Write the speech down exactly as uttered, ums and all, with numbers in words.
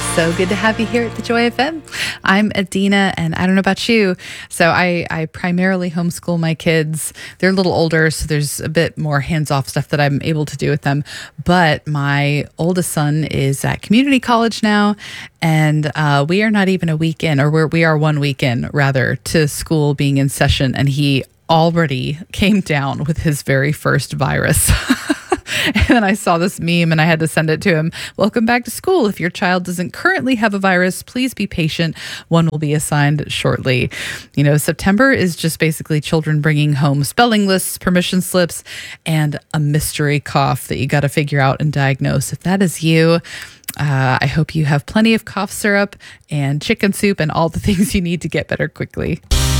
So good to have you here at the Joy F M. I'm Adina, and I don't know about you. So I, I primarily homeschool my kids. They're a little older, so there's a bit more hands-off stuff that I'm able to do with them. But my oldest son is at community college now, and uh, we are not even a week in, or we're, we are one week in, rather, to school being in session, and he already came down with his very first virus. And then I saw this meme and I had to send it to him. Welcome back to school. If your child doesn't currently have a virus, please be patient. One will be assigned shortly. You know, September is just basically children bringing home spelling lists, permission slips, and a mystery cough that you got to figure out and diagnose. If that is you, uh, I hope you have plenty of cough syrup and chicken soup and all the things you need to get better quickly.